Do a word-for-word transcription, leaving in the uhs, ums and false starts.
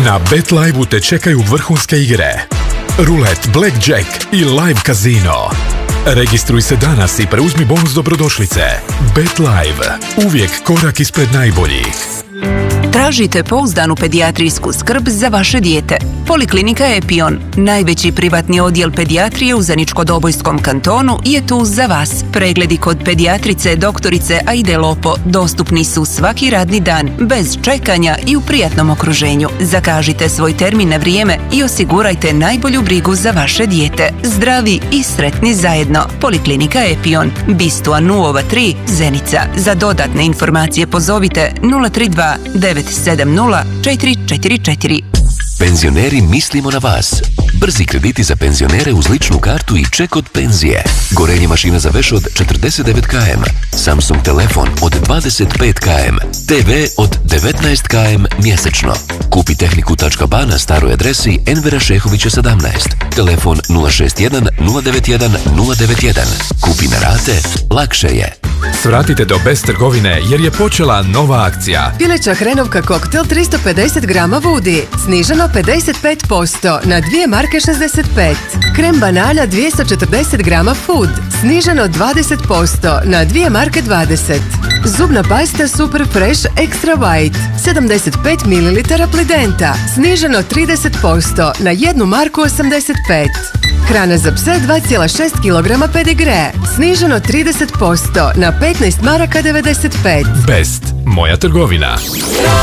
Na BetLive-u te čekaju vrhunske igre. Rulet, Blackjack i Live Casino. Registruj se danas i preuzmi bonus dobrodošlice. BetLive. Uvijek korak ispred najboljih. Tražite pouzdanu pedijatrijsku skrb za vaše dijete. Poliklinika Epion, najveći privatni odjel pedijatrije u Zeničko-Dobojskom kantonu, je tu za vas. Pregledi kod pedijatrice doktorice Aide Lopo dostupni su svaki radni dan, bez čekanja i u prijatnom okruženju. Zakažite svoj termin na vrijeme i osigurajte najbolju brigu za vaše dijete. Zdravi i sretni zajedno. Poliklinika Epion, Bistua nula tri, Zenica. Za dodatne informacije pozovite nula tri dva devet sedam nula četiri četiri četiri. Penzioneri, mislimo na vas. Brzi krediti za penzionere uz ličnu kartu i ček od penzije. Gorenje mašina za veš od četrdeset devet kilometara. Samsung telefon od dvadeset pet kilometara. te ve od devetnaest kilometara mjesečno. Kupi tehniku tačka ba na staroj adresi Envera Šehovića sedamnaest. Telefon nula šest jedan nula devet jedan nula devet jedan. Kupi na rate, lakše je. Svratite do Best trgovine jer je počela nova akcija. Pileća hrenovka koktel tristo pedeset grama Woody, sniženo pedeset pet posto na dvije marke šezdeset pet. Krem banana dvjesto četrdeset grama Food, sniženo dvadeset posto na dvije marke dvadeset. Zubna pasta Super Fresh Extra White, sedamdeset pet mililitara Plidenta, sniženo trideset posto na jednu marku osamdeset pet. Hrana za pse dva zarez šest kilograma Pedigre, sniženo trideset posto na petnaest maraka devedeset pet. Best, moja trgovina.